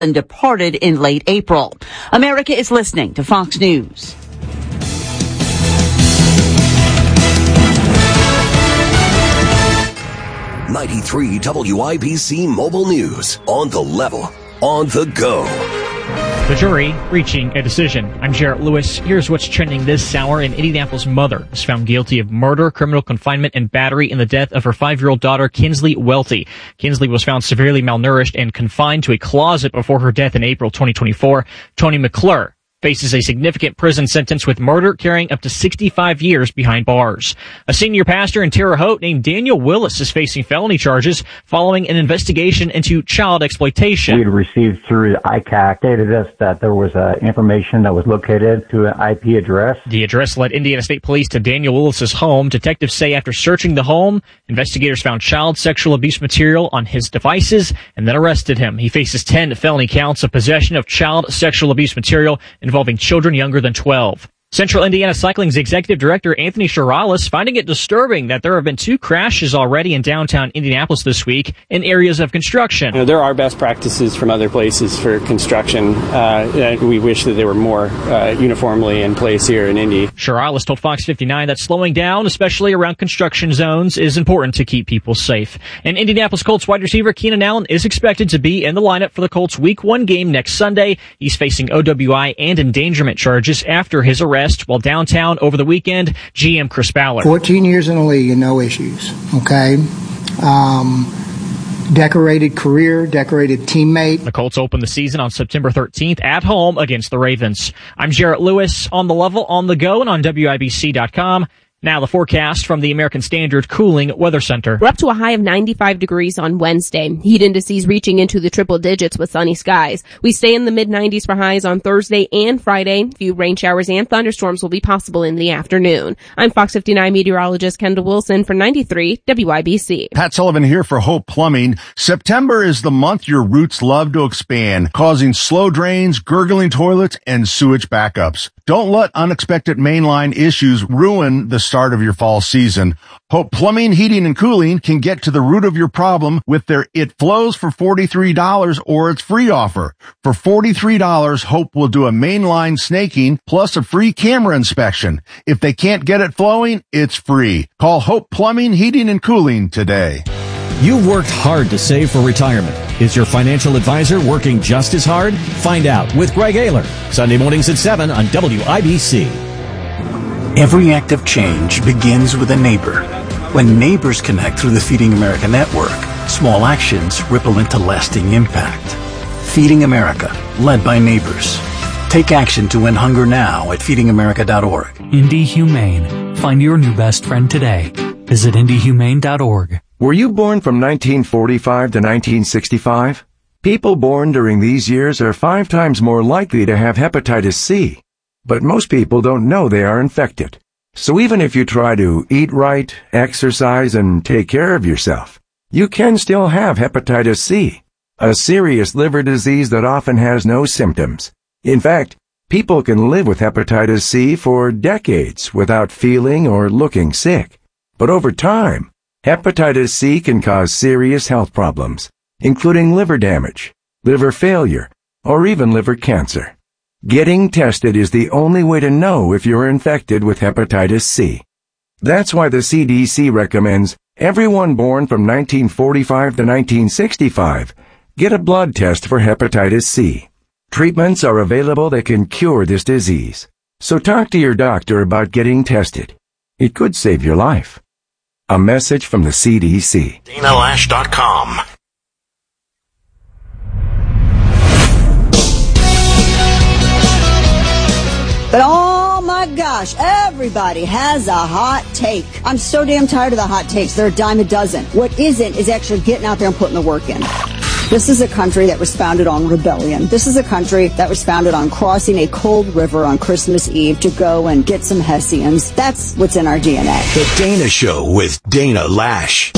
and departed in late April. America is listening to Fox News. '93 WIBC Mobile News. On the level, on the go. The jury reaching a decision. I'm Jarrett Lewis. Here's what's trending this hour. An Indianapolis mother is found guilty of murder, criminal confinement, and battery in the death of her 5-year-old daughter, Kinsley Welty. Kinsley was found severely malnourished and confined to a closet before her death in April 2024. Tony McClure faces a significant prison sentence with murder carrying up to 65 years behind bars. A senior pastor in Terre Haute named Daniel Willis is facing felony charges following an investigation into child exploitation. We had received through ICAC stated us that there was information that was located to an IP address. The address led Indiana State Police to Daniel Willis's home. Detectives say after searching the home, investigators found child sexual abuse material on his devices and then arrested him. He faces 10 felony counts of possession of child sexual abuse material involving children younger than 12. Central Indiana Cycling's executive director, Anthony Chiralis, finding it disturbing that there have been 2 crashes already in downtown Indianapolis this week in areas of construction. There are best practices from other places for construction. We wish that they were more uniformly in place here in Indy. Chiralis told Fox 59 that slowing down, especially around construction zones, is important to keep people safe. And Indianapolis Colts wide receiver Keenan Allen is expected to be in the lineup for the Colts Week 1 game next Sunday. He's facing OWI and endangerment charges after his arrest while downtown over the weekend. GM Chris Ballard. 14 years in the league and no issues, okay? Decorated career, decorated teammate. The Colts open the season on September 13th at home against the Ravens. I'm Jarrett Lewis, on the level, on the go, and on WIBC.com. Now the forecast from the American Standard Cooling Weather Center. We're up to a high of 95 degrees on Wednesday. Heat indices reaching into the triple digits with sunny skies. We stay in the mid-90s for highs on Thursday and Friday. Few rain showers and thunderstorms will be possible in the afternoon. I'm Fox 59 meteorologist Kendall Wilson for 93 WIBC. Pat Sullivan here for Hope Plumbing. September is the month your roots love to expand, causing slow drains, gurgling toilets, and sewage backups. Don't let unexpected mainline issues ruin the start of your fall season. Hope Plumbing, Heating, and Cooling can get to the root of your problem with their It Flows for $43 or its free offer. For $43, Hope will do a mainline snaking plus a free camera inspection. If they can't get it flowing, it's free. Call Hope Plumbing, Heating, and Cooling today. You've worked hard to save for retirement. Is your financial advisor working just as hard? Find out with Greg Ayler, Sunday mornings at 7 on WIBC. Every act of change begins with a neighbor. When neighbors connect through the Feeding America network, small actions ripple into lasting impact. Feeding America, led by neighbors. Take action to end hunger now at feedingamerica.org. Indy Humane. Find your new best friend today. Visit indyhumane.org. Were you born from 1945 to 1965? People born during these years are 5 times more likely to have hepatitis C. But most people don't know they are infected. So even if you try to eat right, exercise, and take care of yourself, you can still have hepatitis C, a serious liver disease that often has no symptoms. In fact, people can live with hepatitis C for decades without feeling or looking sick. But over time, hepatitis C can cause serious health problems, including liver damage, liver failure, or even liver cancer. Getting tested is the only way to know if you're infected with hepatitis C. That's why the CDC recommends everyone born from 1945 to 1965 get a blood test for hepatitis C. Treatments are available that can cure this disease. So talk to your doctor about getting tested. It could save your life. A message from the CDC. DanaLash.com. But oh my gosh, everybody has a hot take. I'm so damn tired of the hot takes. They're a dime a dozen. What isn't is actually getting out there and putting the work in. This is a country that was founded on rebellion. This is a country that was founded on crossing a cold river on Christmas Eve to go and get some Hessians. That's what's in our DNA. The Dana Show with Dana Lash.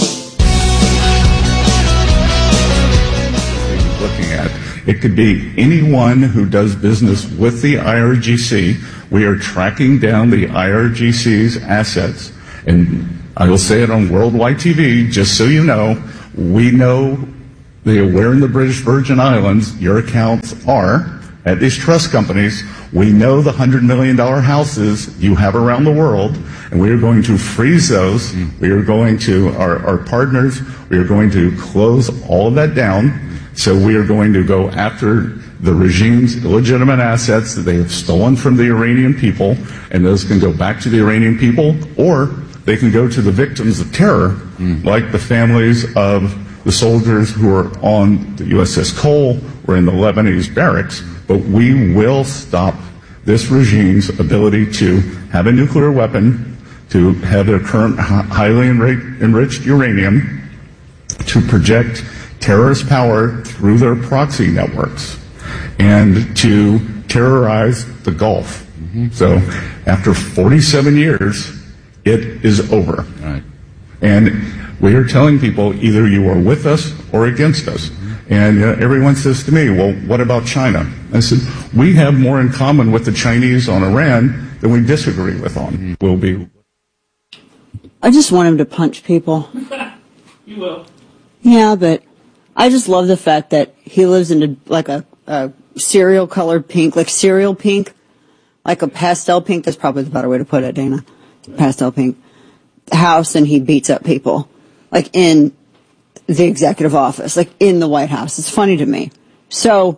Looking at it could be anyone who does business with the IRGC. We are tracking down the IRGC's assets. And I will say it on worldwide TV, just so you know, we know where in the British Virgin Islands your accounts are at these trust companies. We know the $100 million houses you have around the world, and we are going to freeze those. We are going to, our partners, we are going to close all of that down. So we are going to go after the regime's illegitimate assets that they have stolen from the Iranian people, and those can go back to the Iranian people, or they can go to the victims of terror, like the families of the soldiers who are on the USS Cole or in the Lebanese barracks. But we will stop this regime's ability to have a nuclear weapon, to have their current highly enriched uranium, to project terrorist power through their proxy networks, and to terrorize the Gulf. So after 47 years, it is over. Right. And we are telling people either you are with us or against us. And everyone says to me, well, what about China? I said, we have more in common with the Chinese on Iran than we disagree with on. We'll be. I just want him to punch people. You will. Yeah, but I just love the fact that he lives in like a cereal colored pink, like cereal pink, like a pastel pink. That's probably the better way to put it, Dana. Pastel pink house, and he beats up people, like in the executive office, like in the White House. It's funny to me. So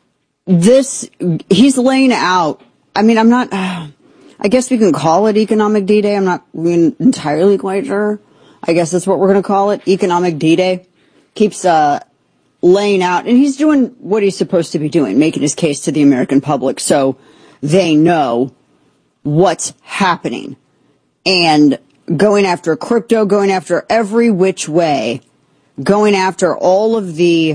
he's laying out, I mean, I'm not, I guess we can call it economic D-Day. I'm not entirely quite sure. I guess that's what we're going to call it. Economic D-Day. Keeps, laying out, and he's doing what he's supposed to be doing, making his case to the American public so they know what's happening. And going after crypto, going after every which way, going after all of the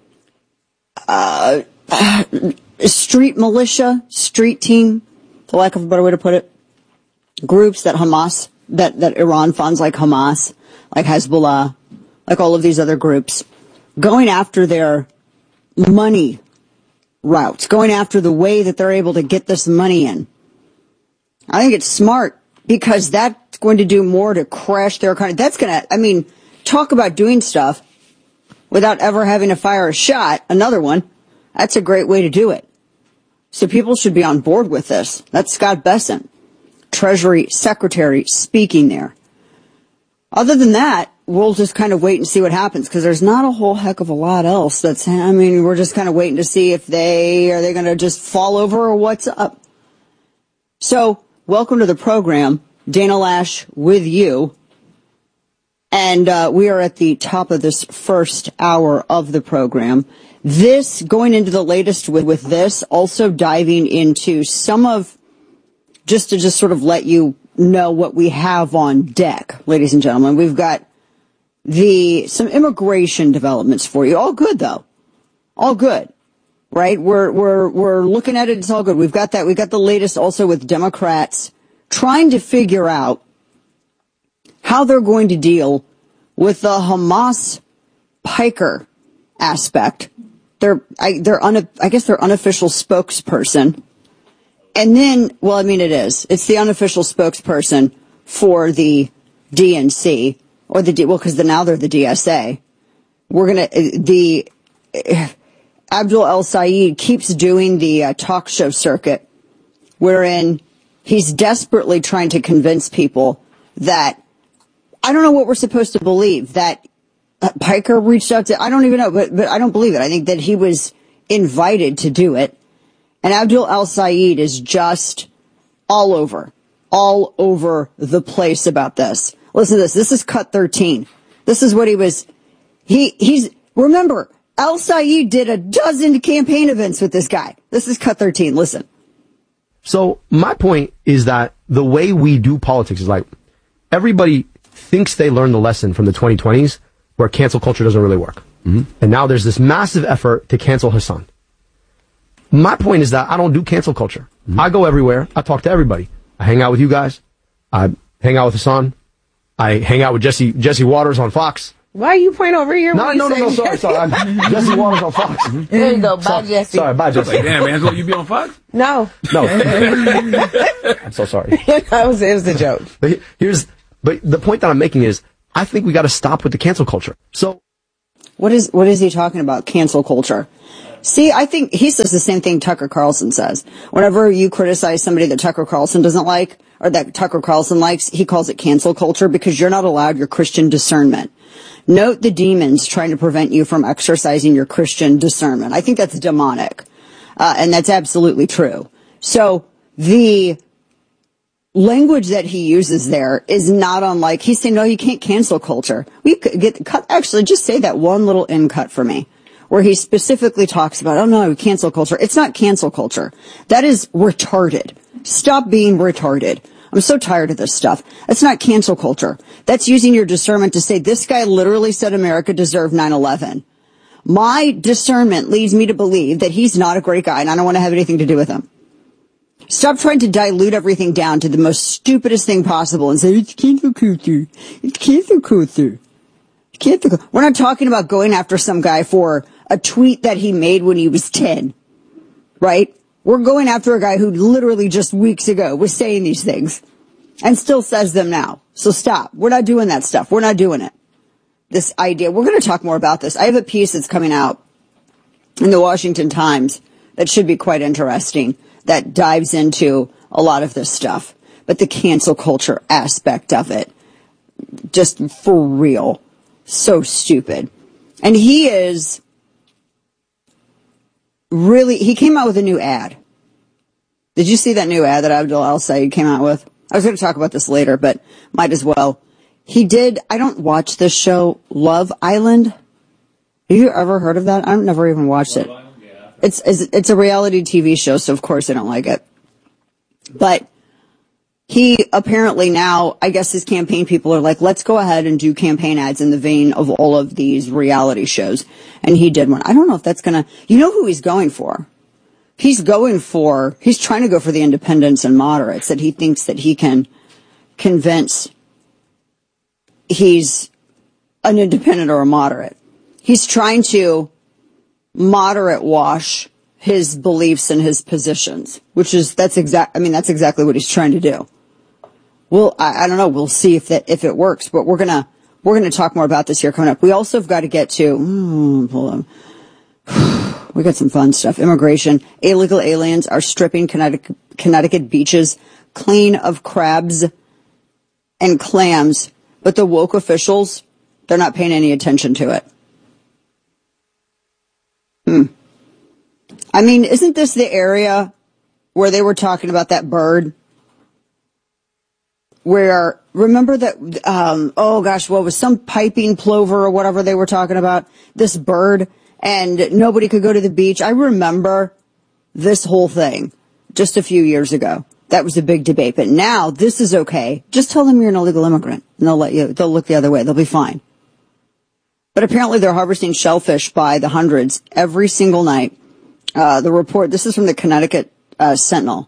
street militia, street team, for lack of a better way to put it, groups that Hamas, that Iran funds, like Hamas, like Hezbollah, like all of these other groups, going after their money routes, going after the way that they're able to get this money in. I think it's smart, because that's going to do more to crash their economy. That's going to, I mean, talk about doing stuff without ever having to fire a shot, another one. That's a great way to do it. So people should be on board with this. That's Scott Bessent, Treasury Secretary, speaking there. Other than that, we'll just kind of wait and see what happens, because there's not a whole heck of a lot else that's, I mean, we're just kind of waiting to see if are they going to just fall over or what's up. So, welcome to the program. Dana Lash with you. And we are at the top of this first hour of the program. This, going into the latest with this, also diving into some of, just to sort of let you know what we have on deck, ladies and gentlemen. We've got some immigration developments for you. All good, though. All good. Right? We're looking at it. It's all good. We've got that. We've got the latest also with Democrats trying to figure out how they're going to deal with the Hamas piker aspect. I guess their unofficial spokesperson. And then, well, I mean, it's the unofficial spokesperson for the DNC, or because now they're the DSA. Abdul El-Sayed keeps doing the talk show circuit, wherein he's desperately trying to convince people that, I don't know what we're supposed to believe, that Piker reached out to, I don't even know, but I don't believe it. I think that he was invited to do it. And Abdul El-Sayed is just all over the place about this. Listen to this. This is cut 13. This is what he was, remember, El-Sayed did a dozen campaign events with this guy. This is cut 13. Listen. So my point is that the way we do politics is like, everybody thinks they learned the lesson from the 2020s where cancel culture doesn't really work. Mm-hmm. And now there's this massive effort to cancel Hassan. My point is that I don't do cancel culture. Mm-hmm. I go everywhere. I talk to everybody. I hang out with you guys. I hang out with Hassan. I hang out with Jesse Waters on Fox. Why are you pointing over here? No, sorry. I'm Jesse Waters on Fox. There you go. Bye, Jesse. Sorry, bye, Jesse. Like, damn, Angela, you be on Fox? No. I'm so sorry. It was a joke. But the point that I'm making is, I think we got to stop with the cancel culture. So, What is he talking about? Cancel culture. See, I think he says the same thing Tucker Carlson says. Whenever you criticize somebody that Tucker Carlson doesn't like, or that Tucker Carlson likes, he calls it cancel culture because you're not allowed your Christian discernment. Note the demons trying to prevent you from exercising your Christian discernment. I think that's demonic. And that's absolutely true. So the language that he uses there is not unlike, he's saying, no, you can't cancel culture. We could get cut. Actually, just say that one little in cut for me, where he specifically talks about, oh no, cancel culture. It's not cancel culture. That is retarded. Stop being retarded. I'm so tired of this stuff. That's not cancel culture. That's using your discernment to say, this guy literally said America deserved 9/11. My discernment leads me to believe that he's not a great guy and I don't want to have anything to do with him. Stop trying to dilute everything down to the most stupidest thing possible and say, it's cancel culture. It's cancel culture. We're not talking about going after some guy for a tweet that he made when he was 10, right? We're going after a guy who literally just weeks ago was saying these things and still says them now. So stop. We're not doing that stuff. We're not doing it. This idea. We're going to talk more about this. I have a piece that's coming out in the Washington Times that should be quite interesting that dives into a lot of this stuff. But the cancel culture aspect of it, just for real, so stupid. And he is really, he came out with a new ad. Did you see that new ad that Abdul El-Sayed came out with? I was going to talk about this later, but might as well. He did, I don't watch this show, Love Island. Have you ever heard of that? I've never even watched it. It's a reality TV show, so of course I don't like it. But he apparently now, I guess his campaign people are like, let's go ahead and do campaign ads in the vein of all of these reality shows. And he did one. I don't know if that's gonna, you know who he's going for? He's trying to go for the independents and moderates that he thinks that he can convince he's an independent or a moderate. He's trying to moderate wash his beliefs and his positions, that's exactly what he's trying to do. Well, I don't know. We'll see if it works, but we're gonna talk more about this here coming up. We also have got to get to, hold on. We got some fun stuff. Immigration. Illegal aliens are stripping Connecticut beaches clean of crabs and clams, but the woke officials, they're not paying any attention to it. I mean, isn't this the area where they were talking about that bird? Where, remember that, what was some piping plover or whatever they were talking about? This bird, and nobody could go to the beach. I remember this whole thing just a few years ago. That was a big debate. But now, this is okay. Just tell them you're an illegal immigrant, and they'll look the other way. They'll be fine. But apparently they're harvesting shellfish by the hundreds every single night. The report, this is from the Connecticut Sentinel,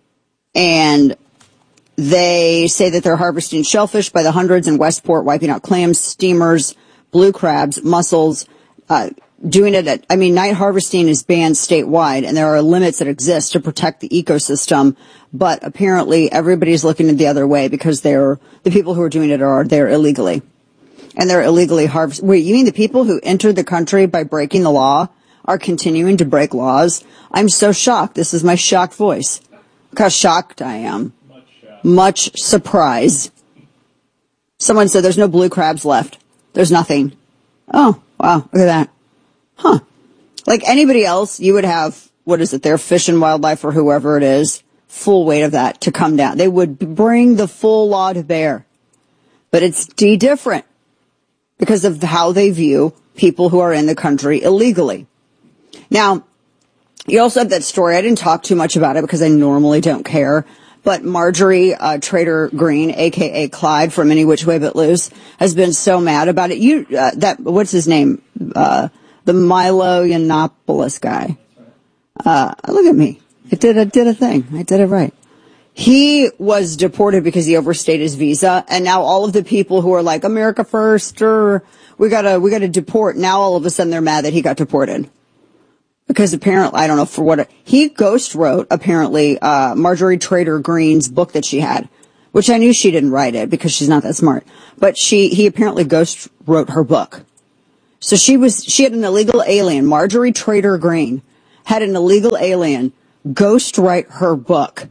and they say that they're harvesting shellfish by the hundreds in Westport, wiping out clams, steamers, blue crabs, mussels, doing it at, night harvesting is banned statewide, and there are limits that exist to protect the ecosystem, but apparently everybody's looking the other way because the people who are doing it are there illegally. And they're illegally harvesting. Wait, you mean the people who entered the country by breaking the law are continuing to break laws? I'm so shocked. This is my shocked voice. Look how shocked I am. Much surprise. Someone said there's no blue crabs left. There's nothing. Oh, wow. Look at that. Huh. Like anybody else, you would have, their Fish and Wildlife or whoever it is, full weight of that to come down. They would bring the full law to bear. But it's different because of how they view people who are in the country illegally. Now, you also have that story. I didn't talk too much about it because I normally don't care. But Marjorie Trader Green, a.k.a. Clyde from Any Which Way But Loose, has been so mad about it. What's his name? The Milo Yiannopoulos guy. Look at me. I did a thing. I did it right. He was deported because he overstayed his visa, and now all of the people who are like, America first, or we gotta deport, now all of a sudden they're mad that he got deported. Because apparently, I don't know for what, he ghost wrote, apparently, Marjorie Trader Green's book that she had, which I knew she didn't write it because she's not that smart. But he apparently ghost wrote her book. So she had an illegal alien, Marjorie Trader Greene, had an illegal alien ghostwrite her book.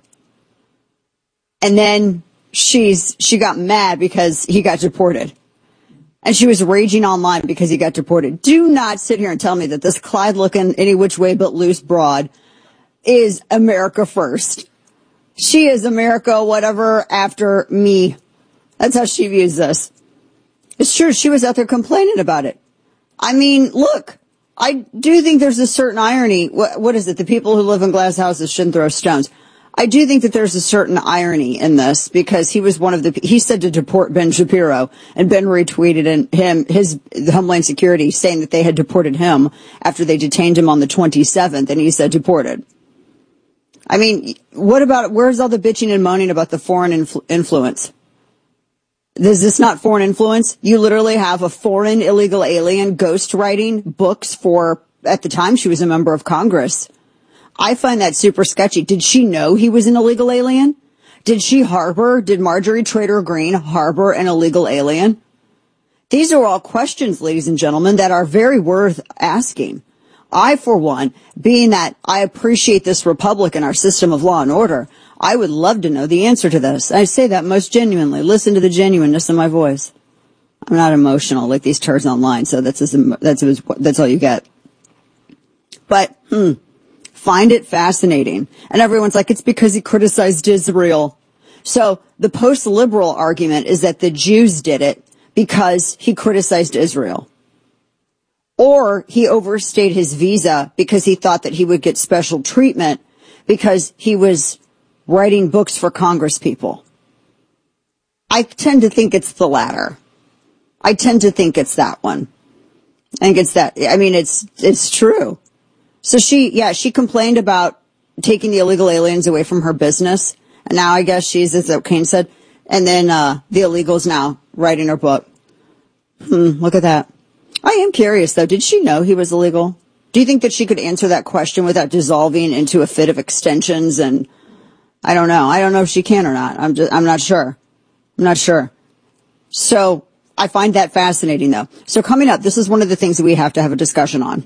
And then she got mad because he got deported. And she was raging online because he got deported. Do not sit here and tell me that this Clyde-looking, any which way but loose broad is America first. She is America, whatever, after me. That's how she views this. It's true, she was out there complaining about it. I mean, look, I do think there's a certain irony. What is it? The people who live in glass houses shouldn't throw stones. I do think that there's a certain irony in this because he was he said to deport Ben Shapiro, and Ben retweeted his Homeland Security saying that they had deported him after they detained him on the 27th, and he said deported. I mean, where's all the bitching and moaning about the foreign influence? Is this not foreign influence? You literally have a foreign illegal alien ghostwriting books for, at the time she was a member of Congress. I find that super sketchy. Did she know he was an illegal alien? Did Marjorie Trader Greene harbor an illegal alien? These are all questions, ladies and gentlemen, that are very worth asking. I, for one, being that I appreciate this republic and our system of law and order, I would love to know the answer to this. I say that most genuinely. Listen to the genuineness of my voice. I'm not emotional like these turds online, so that's all you get. But, find it fascinating. And everyone's like, it's because he criticized Israel. So the post-liberal argument is that the Jews did it because he criticized Israel. Or he overstayed his visa because he thought that he would get special treatment because he was writing books for Congress people. I tend to think it's the latter. I tend to think it's that one. I think it's that. I mean, it's true. So she complained about taking the illegal aliens away from her business. And now I guess she's, as Kane said, and then the illegals now writing her book. Look at that. I am curious, though. Did she know he was illegal? Do you think that she could answer that question without dissolving into a fit of extensions? And I don't know. I don't know if she can or not. I'm not sure. I'm not sure. So I find that fascinating, though. So coming up, this is one of the things that we have to have a discussion on.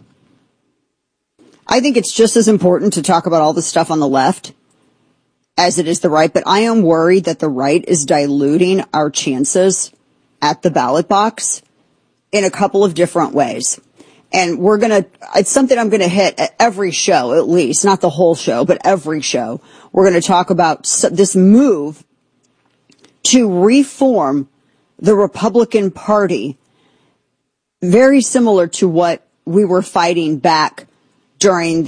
I think it's just as important to talk about all the stuff on the left as it is the right, but I am worried that the right is diluting our chances at the ballot box in a couple of different ways. And it's something I'm going to hit at every show, at least, not the whole show, but every show. We're going to talk about this move to reform the Republican Party, very similar to what we were fighting back during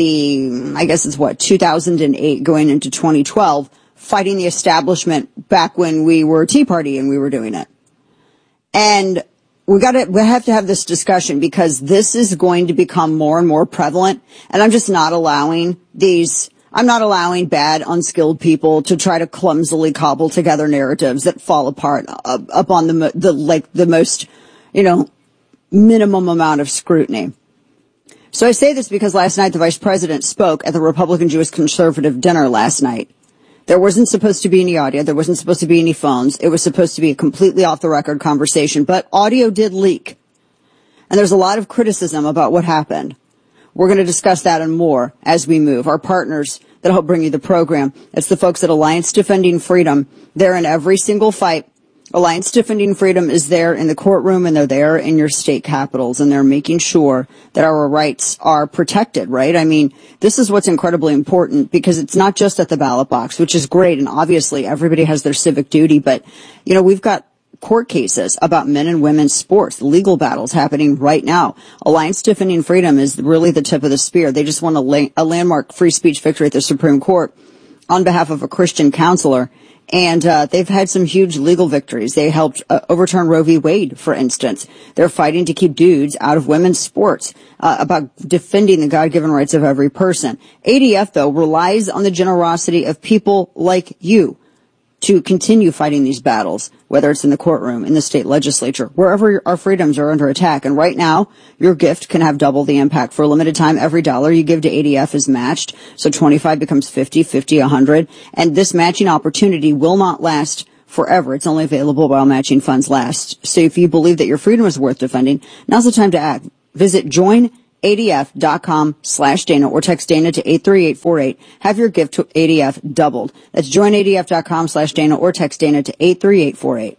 2008 going into 2012, fighting the establishment back when we were Tea Party and we were doing it. And we have to have this discussion because this is going to become more and more prevalent. And I'm just not allowing bad, unskilled people to try to clumsily cobble together narratives that fall apart upon the most, minimum amount of scrutiny. So I say this because last night the vice president spoke at the Republican Jewish Conservative dinner last night. There wasn't supposed to be any audio. There wasn't supposed to be any phones. It was supposed to be a completely off-the-record conversation, but audio did leak. And there's a lot of criticism about what happened. We're going to discuss that and more as we move. Our partners that help bring you the program, it's the folks at Alliance Defending Freedom. They're in every single fight. Alliance Defending Freedom is there in the courtroom, and they're there in your state capitals, and they're making sure that our rights are protected, right? I mean, this is what's incredibly important because it's not just at the ballot box, which is great, and obviously everybody has their civic duty, but, we've got court cases about men and women's sports, legal battles happening right now. Alliance Defending Freedom is really the tip of the spear. They just won a landmark free speech victory at the Supreme Court on behalf of a Christian counselor. And they've had some huge legal victories. They helped overturn Roe v. Wade, for instance. They're fighting to keep dudes out of women's sports, about defending the God-given rights of every person. ADF, though, relies on the generosity of people like you to continue fighting these battles, whether it's in the courtroom, in the state legislature, wherever our freedoms are under attack. And right now, your gift can have double the impact. For a limited time, every dollar you give to ADF is matched. So 25 becomes 50, 50, 100. And this matching opportunity will not last forever. It's only available while matching funds last. So if you believe that your freedom is worth defending, now's the time to act. Visit joinadf.com/Dana or text Dana to 83848. Have your gift to ADF doubled. That's joinadf.com/Dana or text Dana to 83848.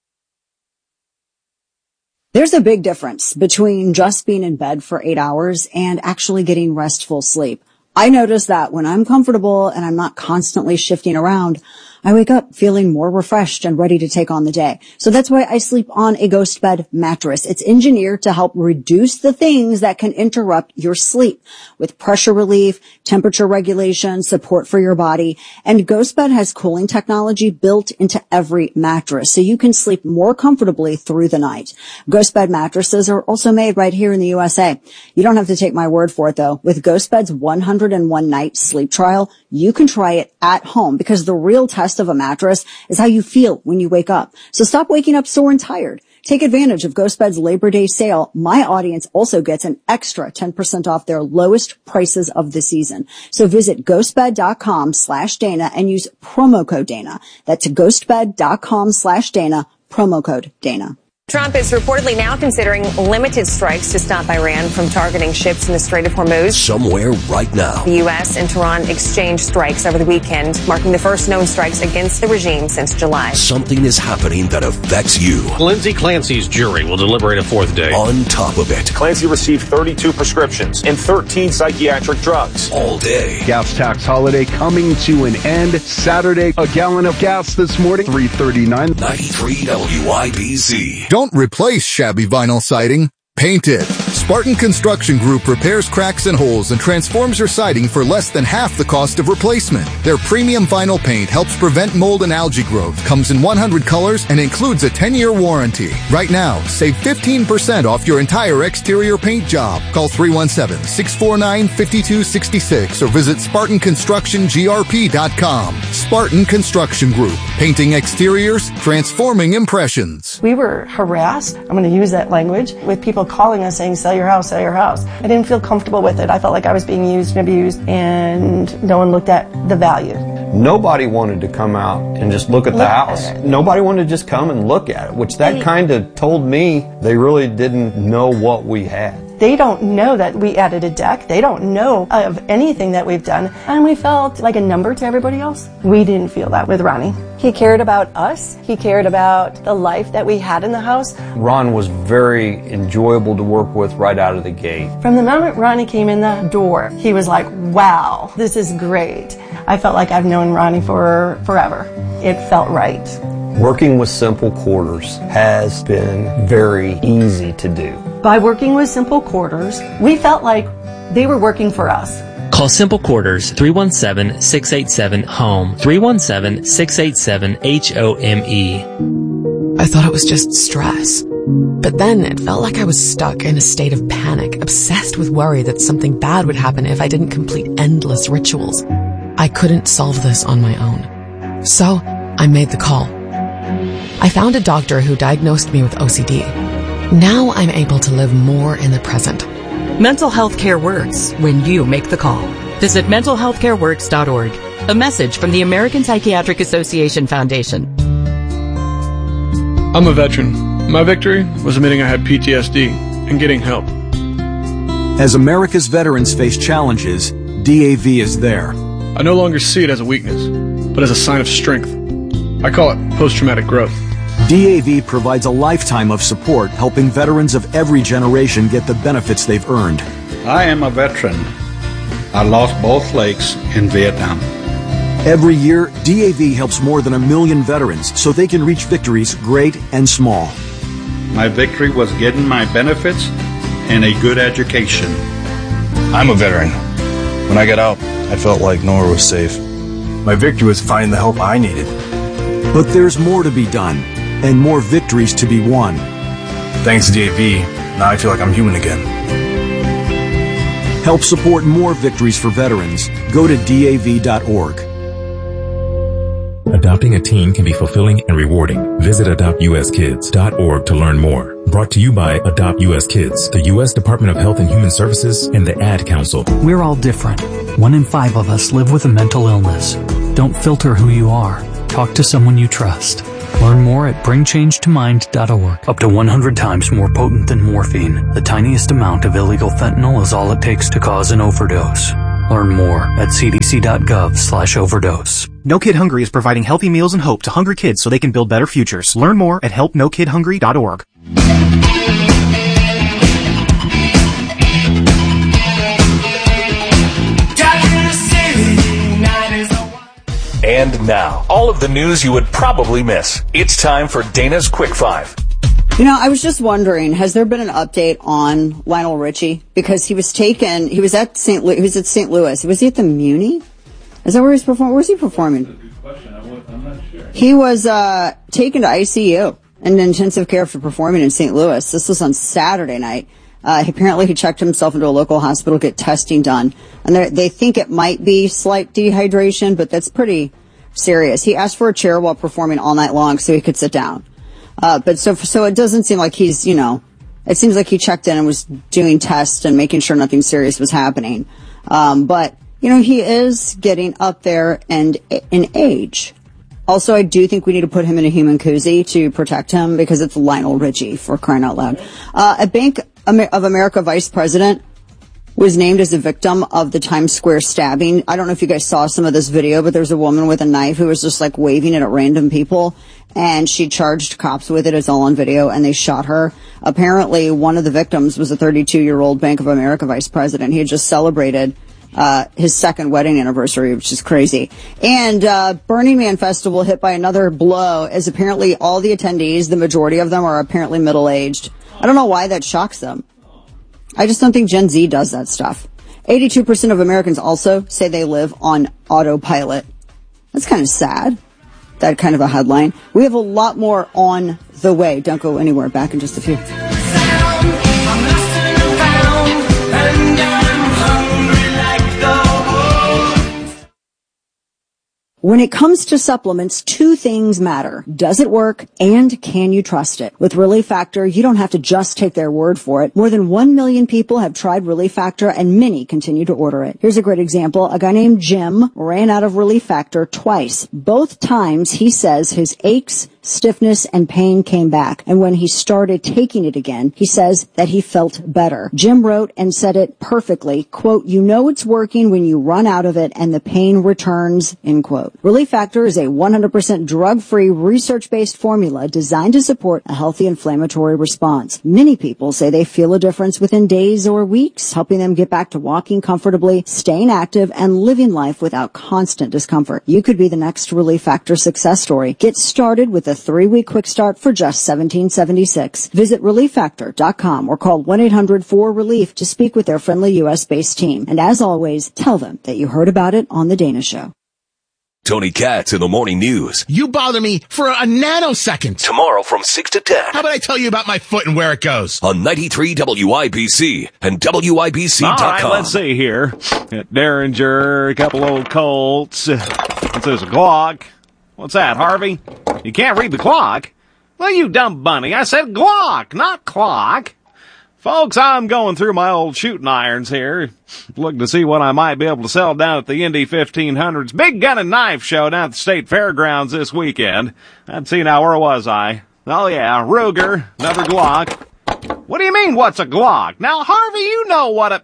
There's a big difference between just being in bed for 8 hours and actually getting restful sleep. I notice that when I'm comfortable and I'm not constantly shifting around, I wake up feeling more refreshed and ready to take on the day. So that's why I sleep on a Ghost Bed mattress. It's engineered to help reduce the things that can interrupt your sleep with pressure relief, temperature regulation, support for your body. And Ghost Bed has cooling technology built into every mattress, so you can sleep more comfortably through the night. Ghost Bed mattresses are also made right here in the USA. You don't have to take my word for it, though. With Ghost Bed's 101 night sleep trial, you can try it at home, because the real test of a mattress is how you feel when you wake up. So stop waking up sore and tired. Take advantage of Ghost Bed's Labor Day sale. My audience also gets an extra 10% off their lowest prices of the season. So visit ghostbed.com/Dana and use promo code Dana. That's ghostbed.com/Dana, promo code Dana. Trump is reportedly now considering limited strikes to stop Iran from targeting ships in the Strait of Hormuz. Somewhere right now. The U.S. and Tehran exchanged strikes over the weekend, marking the first known strikes against the regime since July. Something is happening that affects you. Lindsay Clancy's jury will deliberate a fourth day. On top of it, Clancy received 32 prescriptions and 13 psychiatric drugs. All day. Gas tax holiday coming to an end. Saturday, a gallon of gas this morning, $3.39. 93 WIBC. Don't replace shabby vinyl siding. Paint it. Spartan Construction Group repairs cracks and holes and transforms your siding for less than half the cost of replacement. Their premium vinyl paint helps prevent mold and algae growth, comes in 100 colors, and includes a 10-year warranty. Right now, save 15% off your entire exterior paint job. Call 317-649-5266 or visit SpartanConstructionGRP.com. Spartan Construction Group. Painting exteriors, transforming impressions. We were harassed, I'm going to use that language, with people calling us saying, sell your house, sell your house. I didn't feel comfortable with it. I felt like I was being used and abused, and no one looked at the value. Nobody wanted to come out and just look at the house. Nobody wanted to just come and look at it, which that kind of told me they really didn't know what we had. They don't know that we added a deck. They don't know of anything that we've done. And we felt like a number to everybody else. We didn't feel that with Ronnie. He cared about us. He cared about the life that we had in the house. Ron was very enjoyable to work with right out of the gate. From the moment Ronnie came in the door, he was like, wow, this is great. I felt like I've known Ronnie for forever. It felt right. Working with Simple Quarters has been very easy to do. By working with Simple Quarters, we felt like they were working for us. Call Simple Quarters 317-687-HOME, 317-687-HOME. I thought it was just stress. But then it felt like I was stuck in a state of panic, obsessed with worry that something bad would happen if I didn't complete endless rituals. I couldn't solve this on my own. So I made the call. I found a doctor who diagnosed me with OCD. Now I'm able to live more in the present. Mental health care works when you make the call. Visit mentalhealthcareworks.org. A message from the American Psychiatric Association Foundation. I'm a veteran. My victory was admitting I had PTSD and getting help. As America's veterans face challenges, DAV is there. I no longer see it as a weakness, but as a sign of strength. I call it post-traumatic growth. DAV provides a lifetime of support, helping veterans of every generation get the benefits they've earned. I am a veteran. I lost both legs in Vietnam. Every year, DAV helps more than 1 million veterans so they can reach victories great and small. My victory was getting my benefits and a good education. I'm a veteran. When I got out, I felt like nowhere was safe. My victory was finding the help I needed. But there's more to be done, and more victories to be won. Thanks to DAV, now I feel like I'm human again. Help support more victories for veterans. Go to DAV.org. Adopting a teen can be fulfilling and rewarding. Visit AdoptUSKids.org to learn more. Brought to you by Adopt US Kids, the U.S. Department of Health and Human Services, and the Ad Council. We're all different. 1 in 5 of us live with a mental illness. Don't filter who you are. Talk to someone you trust. Learn more at bringchangetomind.org. Up to 100 times more potent than morphine, the tiniest amount of illegal fentanyl is all it takes to cause an overdose. Learn more at cdc.gov/overdose. No Kid Hungry is providing healthy meals and hope to hungry kids so they can build better futures. Learn more at helpnokidhungry.org. And now, all of the news you would probably miss. It's time for Dana's Quick Five. You know, I was just wondering, has there been an update on Lionel Richie? Because he was at St. Louis. Was he at the Muni? Is that where he's performing? Where's he performing? That's a good question. I'm not sure. He was taken to ICU in intensive care for performing in St. Louis. This was on Saturday night. Apparently he checked himself into a local hospital, get testing done. And they think it might be slight dehydration, but that's pretty serious. He asked for a chair while performing all night long so he could sit down. But so it doesn't seem like he's, it seems like he checked in and was doing tests and making sure nothing serious was happening. But he is getting up there and in age. Also, I do think we need to put him in a human koozie to protect him because it's Lionel Richie, for crying out loud. A Bank of America vice president was named as a victim of the Times Square stabbing. I don't know if you guys saw some of this video, but there's a woman with a knife who was just waving it at random people, and she charged cops with it. It's all on video, and they shot her. Apparently, one of the victims was a 32-year-old Bank of America vice president. He had just celebrated his second wedding anniversary, which is crazy. And Burning Man Festival hit by another blow, as apparently all the attendees, the majority of them, are apparently middle-aged. I don't know why that shocks them. I just don't think Gen Z does that stuff. 82% of Americans also say they live on autopilot. That's kind of sad, that kind of a headline. We have a lot more on the way. Don't go anywhere. Back in just a few. When it comes to supplements, two things matter. Does it work, and can you trust it? With Relief Factor, you don't have to just take their word for it. More than 1 million people have tried Relief Factor, and many continue to order it. Here's a great example. A guy named Jim ran out of Relief Factor twice. Both times, he says his aches, stiffness, and pain came back. And when he started taking it again, he says that he felt better. Jim wrote and said it perfectly, quote, "You know it's working when you run out of it and the pain returns," end quote. Relief Factor is a 100% drug-free, research-based formula designed to support a healthy inflammatory response. Many people say they feel a difference within days or weeks, helping them get back to walking comfortably, staying active, and living life without constant discomfort. You could be the next Relief Factor success story. Get started with a 3-week quick start for just $17.76. Visit ReliefFactor.com or call 1-800-4RELIEF to speak with their friendly U.S.-based team. And as always, tell them that you heard about it on The Dana Show. Tony Katz in the Morning News. You bother me for a nanosecond. Tomorrow from 6 to 10. How about I tell you about my foot and where it goes? On 93 WIBC and WIBC.com. All right, let's see here. At Derringer, a couple old Colts. What's this, a Glock? What's that, Harvey? You can't read the clock? Well, you dumb bunny. I said Glock, not clock. Folks, I'm going through my old shooting irons here, looking to see what I might be able to sell down at the Indy 1500's Big Gun and Knife Show down at the State Fairgrounds this weekend. Let's see now, where was I? Oh yeah, Ruger, another Glock. What do you mean, what's a Glock? Now, Harvey, you know what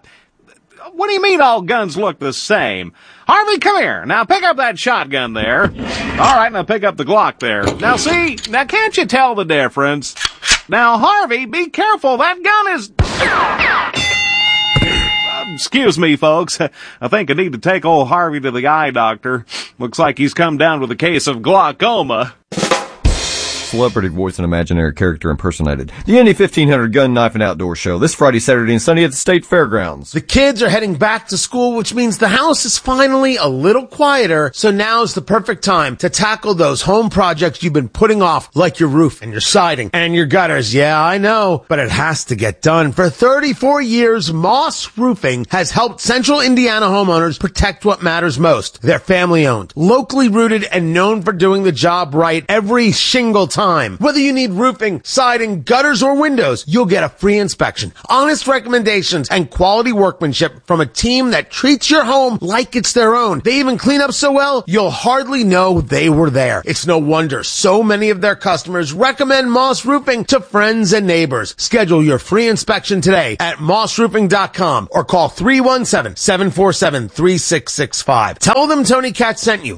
do you mean all guns look the same? Harvey, come here. Now pick up that shotgun there. All right, now pick up the Glock there. Now see, now can't you tell the difference? Now, Harvey, be careful. That gun is... Excuse me, folks. I think I need to take old Harvey to the eye doctor. Looks like he's come down with a case of glaucoma. Celebrity voice and imaginary character impersonated. The Indy 1500 Gun, Knife, and Outdoor Show this Friday, Saturday, and Sunday at the State Fairgrounds. The kids are heading back to school, which means the house is finally a little quieter, so now's the perfect time to tackle those home projects you've been putting off, like your roof and your siding and your gutters. Yeah, I know, but it has to get done. For 34 years, Moss Roofing has helped Central Indiana homeowners protect what matters most. They're family-owned, locally rooted, and known for doing the job right every single time. time. Whether you need roofing, siding, gutters, or windows, you'll get a free inspection, honest recommendations, and quality workmanship from a team that treats your home like it's their own. They even clean up so well, you'll hardly know they were there. It's no wonder so many of their customers recommend Moss Roofing to friends and neighbors. Schedule your free inspection today at mossroofing.com or call 317-747-3665. Tell them Tony Katz sent you.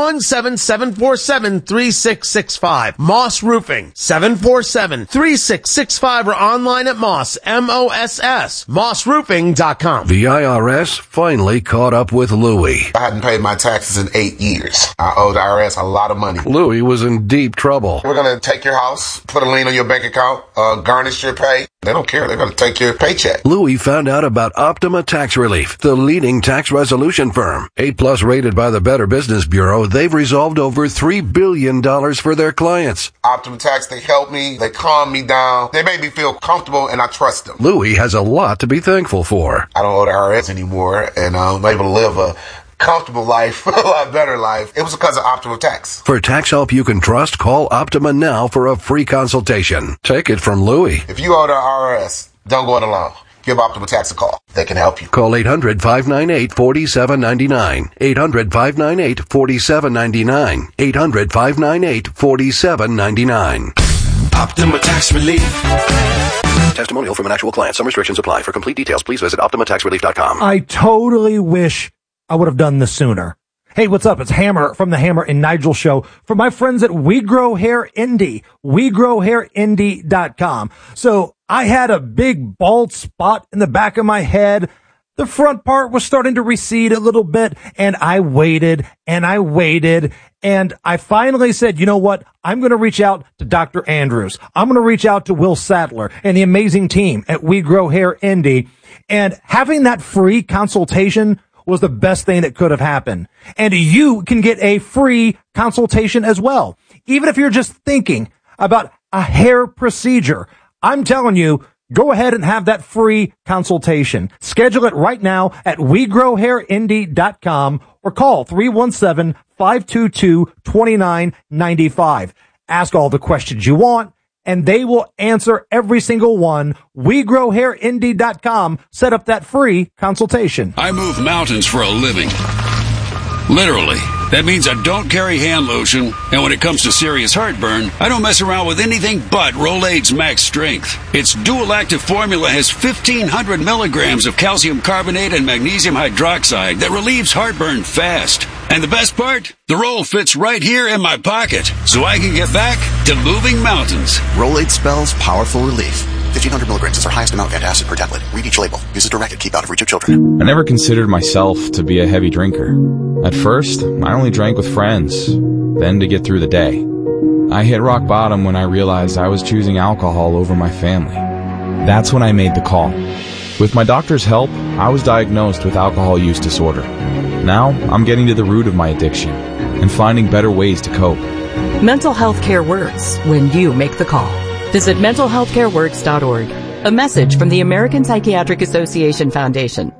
317-747-3665. Moss Roofing, 747-3665, or online at Moss, M-O-S-S, mossroofing.com. The IRS finally caught up with Louie. I hadn't paid my taxes in 8 years. I owe the IRS a lot of money. Louie was in deep trouble. We're going to take your house, put a lien on your bank account, garnish your pay. They don't care. They're going to take your paycheck. Louie found out about Optima Tax Relief, the leading tax resolution firm. 8+ rated by the Better Business Bureau, they've resolved over $3 billion for their clients. Optima Tax, they help me. They calm me down. They make me feel comfortable, and I trust them. Louie has a lot to be thankful for. I don't owe the IRS anymore, and I'm able to live a comfortable life, a lot better life. It was because of Optima Tax. For tax help you can trust, call Optima now for a free consultation. Take it from Louie. If you owe the IRS, don't go it alone. Give Optima Tax a call. They can help you. Call 800-598-4799. 800-598-4799. 800-598-4799. Optima Tax Relief. Testimonial from an actual client. Some restrictions apply. For complete details, please visit OptimaTaxRelief.com. I totally wish I would have done this sooner. Hey, what's up? It's Hammer from the Hammer and Nigel Show for my friends at We Grow Hair Indie, WeGrowHairIndie.com. So I had a big bald spot in the back of my head. The front part was starting to recede a little bit, and I waited, and I finally said, you know what? I'm going to reach out to Dr. Andrews. I'm going to reach out to Will Sadler and the amazing team at We Grow Hair Indie. And having that free consultation was the best thing that could have happened. And you can get a free consultation as well. Even if you're just thinking about a hair procedure, I'm telling you, go ahead and have that free consultation. Schedule it right now at WeGrowHairIndie.com or call 317-522-2995. Ask all the questions you want, and they will answer every single one. WeGrowHairIndie.com. Set up that free consultation. I move mountains for a living. Literally. That means I don't carry hand lotion, and when it comes to serious heartburn, I don't mess around with anything but Rolaids Max Strength. Its dual active formula has 1,500 milligrams of calcium carbonate and magnesium hydroxide that relieves heartburn fast. And the best part? The roll fits right here in my pocket, so I can get back to moving mountains. Rolaids spells powerful relief. 1,500 milligrams is our highest amount of antacid per tablet. Read each label. Use as directed. Keep out of reach of children. I never considered myself to be a heavy drinker. At first, I only drank with friends, then to get through the day. I hit rock bottom when I realized I was choosing alcohol over my family. That's when I made the call. With my doctor's help, I was diagnosed with alcohol use disorder. Now, I'm getting to the root of my addiction and finding better ways to cope. Mental health care works when you make the call. Visit mentalhealthcareworks.org. A message from the American Psychiatric Association Foundation.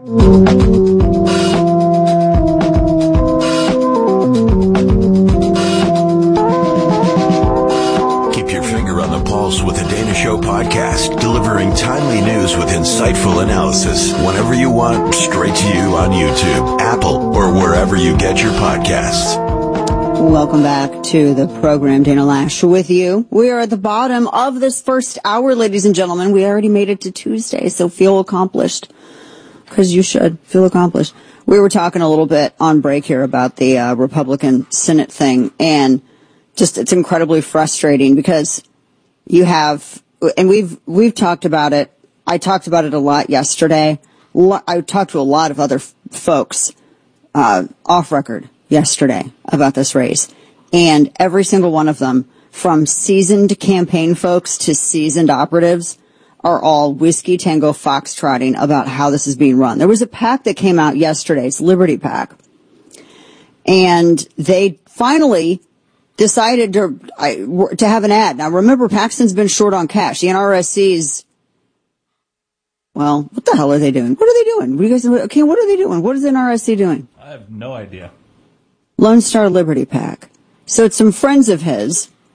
Keep your finger on the pulse with the Dana Show podcast, delivering timely news with insightful analysis whenever you want, straight to you on YouTube, Apple, or wherever you get your podcasts. Welcome back to the program. Dana Lash with you. We are at the bottom of this first hour, ladies and gentlemen. We already made it to Tuesday, so feel accomplished. Because you should feel accomplished. We were talking a little bit on break here about the Republican Senate thing, and just it's incredibly frustrating because you have, and we've talked about it. I talked about it a lot yesterday. I talked to a lot of other folks off record yesterday about this race, and every single one of them, from seasoned campaign folks to seasoned operatives, are all Whiskey Tango foxtrotting about how this is being run. There was a PAC that came out yesterday, it's Liberty PAC, and they finally decided to have an ad. Now remember, Paxton's been short on cash. The NRSC's, well, what the hell are they doing? What are they doing? What do you guys, okay, what are they doing? What is the NRSC doing? I have no idea. Lone Star Liberty PAC. So it's some friends of his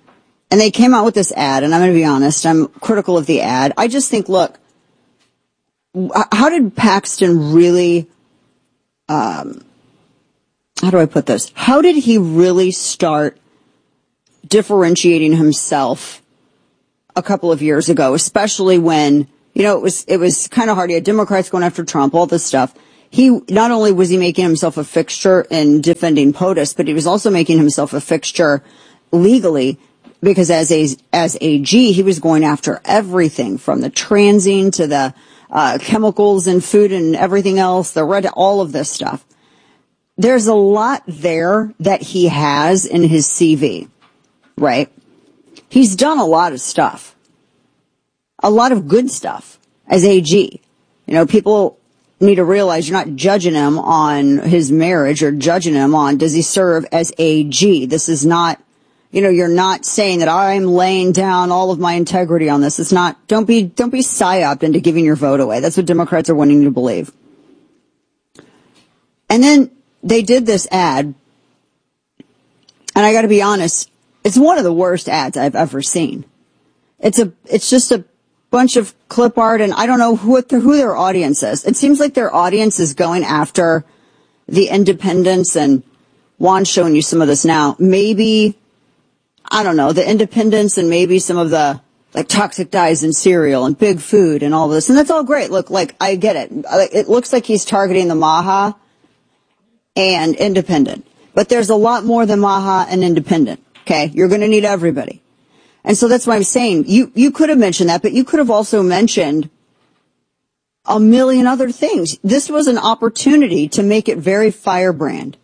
And they came out with this ad, and I'm going to be honest, I'm critical of the ad. I just think, look, how did Paxton really, how do I put this? How did he really start differentiating himself a couple of years ago, especially when, you know, it was kind of hard. You had Democrats going after Trump, all this stuff. He, not only was he making himself a fixture in defending POTUS, but he was also making himself a fixture legally, because as AG, he was going after everything from the transing to the chemicals in food and everything else, all of this stuff. There's a lot there that he has in his CV, right? He's done a lot of stuff, a lot of good stuff as AG. You know, people need to realize you're not judging him on his marriage or judging him on does he serve as AG. This is not, you know, you're not saying that I'm laying down all of my integrity on this. It's not, don't be psyoped into giving your vote away. That's what Democrats are wanting you to believe. And then they did this ad, and I got to be honest, it's one of the worst ads I've ever seen. It's just a bunch of clip art, and I don't know who their audience is. It seems like their audience is going after the independents, and Juan's showing you some of this now. Maybe, I don't know, the independents and maybe some of the like toxic dyes in cereal and big food and all this. And that's all great. Look, like, I get it. It looks like he's targeting the Maha and independent. But there's a lot more than Maha and independent. Okay? You're going to need everybody. And so that's why I'm saying you could have mentioned that, but you could have also mentioned a million other things. This was an opportunity to make it very firebrand.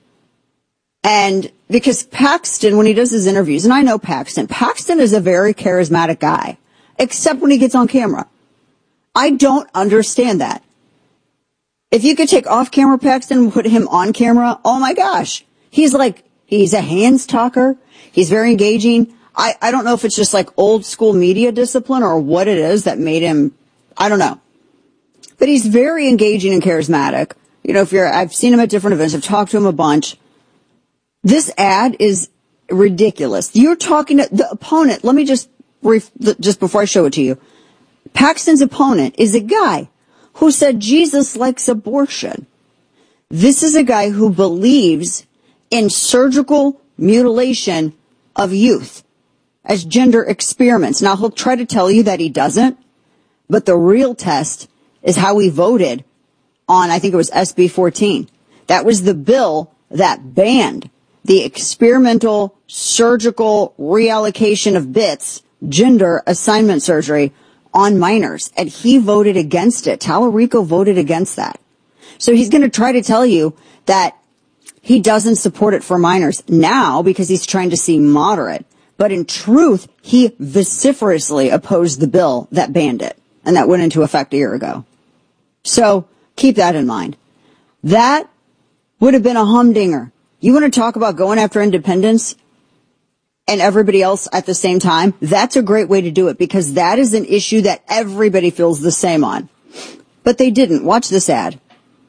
And because Paxton, when he does his interviews, and I know Paxton is a very charismatic guy, except when he gets on camera. I don't understand that. If you could take off camera Paxton and put him on camera, oh my gosh. He's a hands talker. He's very engaging. I don't know if it's just like old school media discipline or what it is that made him, I don't know. But he's very engaging and charismatic. You know, I've seen him at different events. I've talked to him a bunch. This ad is ridiculous. You're talking to the opponent. Let me just before I show it to you. Paxton's opponent is a guy who said Jesus likes abortion. This is a guy who believes in surgical mutilation of youth as gender experiments. Now, he'll try to tell you that he doesn't, but the real test is how he voted on, I think it was SB 14. That was the bill that banned the experimental surgical reallocation of bits, gender assignment surgery on minors. And he voted against it. Tallarico voted against that. So he's going to try to tell you that he doesn't support it for minors now because he's trying to seem moderate. But in truth, he vociferously opposed the bill that banned it. And that went into effect a year ago. So keep that in mind. That would have been a humdinger. You want to talk about going after independence and everybody else at the same time? That's a great way to do it because that is an issue that everybody feels the same on. But they didn't. Watch this ad.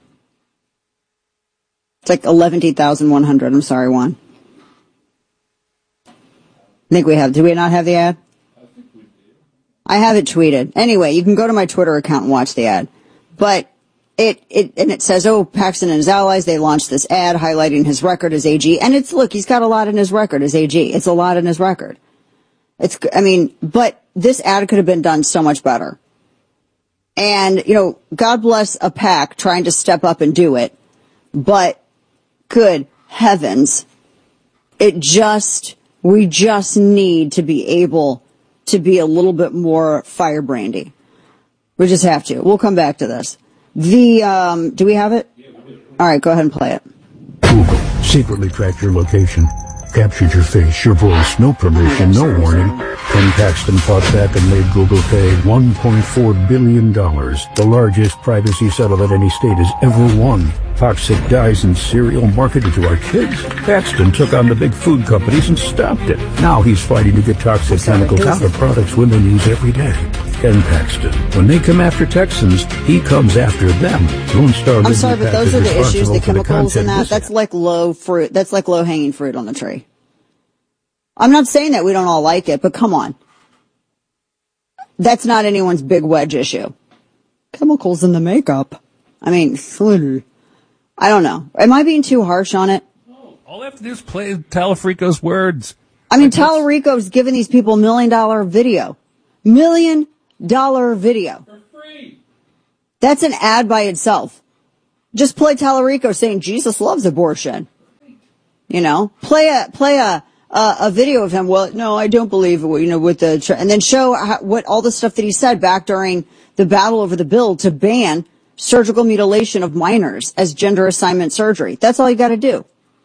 It's like 11,100. I'm sorry, Juan. I think we have. Do we not have the ad? I have it tweeted. Anyway, you can go to my Twitter account and watch the ad. But it says, oh, Paxton and his allies, they launched this ad highlighting his record as AG. And look, he's got a lot in his record as AG. It's a lot in his record. But this ad could have been done so much better. And, you know, God bless a PAC trying to step up and do it. But good heavens, we just need to be able to be a little bit more firebrandy. We just have to. We'll come back to this. Do we have it? All right, go ahead and play it. Google secretly tracked your location, captured your face, your voice, no permission, no warning. Ken Paxton fought back and made Google pay $1.4 billion, the largest privacy settlement any state has ever won. Toxic dyes in cereal marketed to our kids. Paxton took on the big food companies and stopped it. Now he's fighting to get toxic chemicals out of products women use every day. Ken Paxton. When they come after Texans, he comes after them. Lone Star I'm sorry, but those are the issues, the chemicals and that. That's like low fruit. That's like low hanging fruit on the tree. I'm not saying that we don't all like it, but come on. That's not anyone's big wedge issue. Chemicals in the makeup. I mean, I don't know. Am I being too harsh on it? All they have to do is play Talarico's words. I mean, Talarico's giving these people $1 million video. $1 million video. For free. That's an ad by itself. Just play Talarico saying Jesus loves abortion. You know, play a video of him. Well, no, I don't believe it. You know, with the and then show what all the stuff that he said back during the battle over the bill to ban surgical mutilation of minors as gender assignment surgery. That's all you got to do.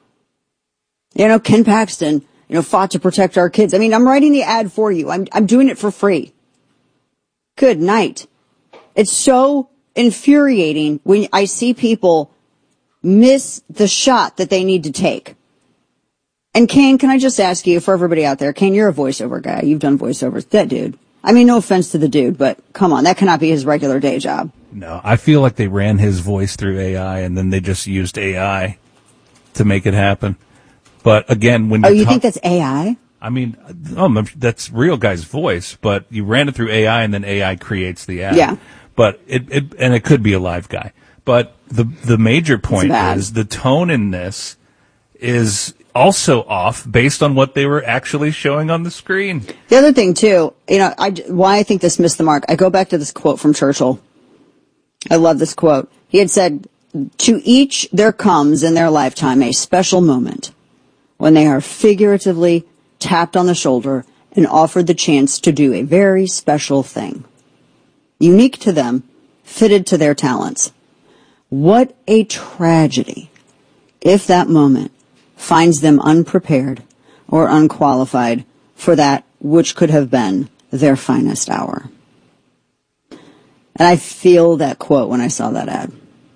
You know, Ken Paxton, you know, fought to protect our kids. I mean, I'm writing the ad for you. I'm doing it for free. Good night. It's so infuriating when I see people miss the shot that they need to take. And Kane, can I just ask you, for everybody out there, Kane, you're a voiceover guy. You've done voiceovers. That dude. I mean, no offense to the dude, but come on, that cannot be his regular day job. No, I feel like they ran his voice through AI and then they just used AI to make it happen. But again, when you think that's AI? I mean, that's real guy's voice, but you ran it through AI and then AI creates the ad. Yeah. But it could be a live guy. But the major point is the tone in this is also off based on what they were actually showing on the screen. The other thing too, you know, why I think this missed the mark. I go back to this quote from Churchill. I love this quote. He had said, "To each there comes in their lifetime a special moment when they are figuratively tapped on the shoulder and offered the chance to do a very special thing, unique to them, fitted to their talents. What a tragedy if that moment finds them unprepared or unqualified for that which could have been their finest hour." And I feel that quote when I saw that ad.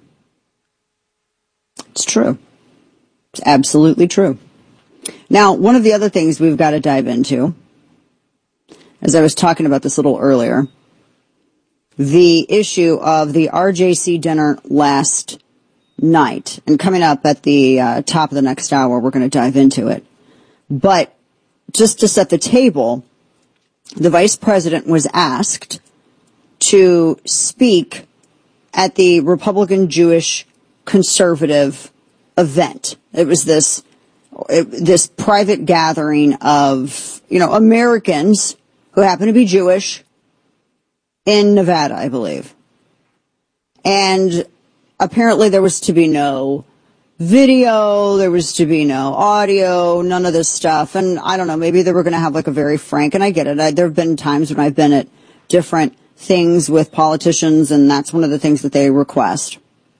It's true. It's absolutely true. Now, one of the other things we've got to dive into, as I was talking about this a little earlier, the issue of the RJC dinner last night. And coming up at the top of the next hour, we're going to dive into it. But just to set the table, the vice president was asked to speak at the Republican Jewish conservative event. It was this private gathering of, you know, Americans who happen to be Jewish in Nevada, I believe. And apparently there was to be no video, there was to be no audio, none of this stuff. And I don't know, maybe they were going to have like a very frank, and I get it. There have been times when I've been at different things with politicians, and that's one of the things that they request.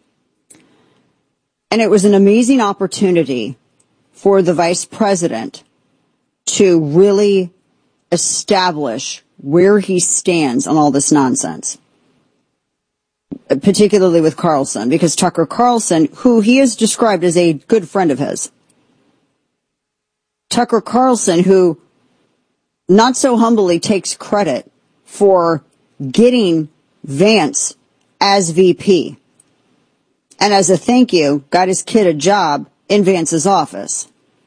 And it was an amazing opportunity for the vice president to really establish where he stands on all this nonsense, particularly with Carlson, because Tucker Carlson, who he has described as a good friend of his, Tucker Carlson, who not so humbly takes credit for getting Vance as VP, and as a thank you, got his kid a job in Vance's office.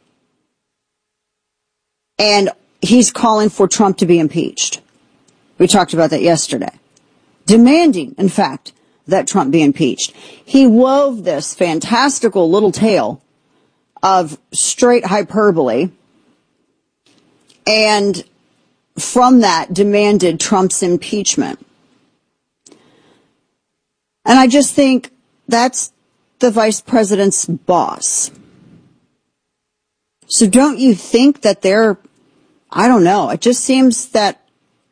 And he's calling for Trump to be impeached. We talked about that yesterday. Demanding, in fact, that Trump be impeached. He wove this fantastical little tale of straight hyperbole, and from that demanded Trump's impeachment. And I just think that's the vice president's boss. So don't you think that they're, I don't know, it just seems that